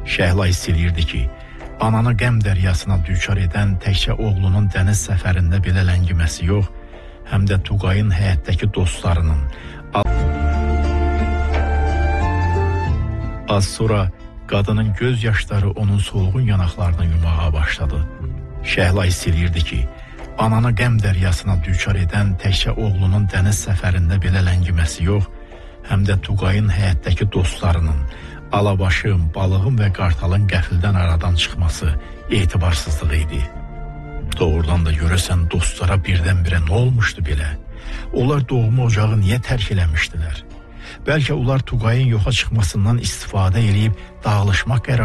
Şəhla hiss eləyirdi ki, ananı qəm dəryasına düçar edən təkcə oğlunun dəniz səfərində belə ləngiməsi yox, həm də Tuqayın həyətdəki dostlarının. Az sonra qadının göz yaşları onun solğun yanaqlarını yumağa başladı. Şəhla hiss eləyirdi ki, ananı qəm dəryasına düçar edən təkcə oğlunun dəniz səfərində belə ləngiməsi yox, həm də Tuqayın həyətdəki dostlarının, Alabaşın, balığın və qartalın qəfildən aradan çıxması etibarsızlığı idi. Doğrudan da görəsən dostlara birdən-birə nə olmuşdu belə? Onlar doğma ocağı niyə tərk eləmişdilər? Bəlkə onlar Tuqayın yoxa çıxmasından istifadə edib dağılışmaq qərarı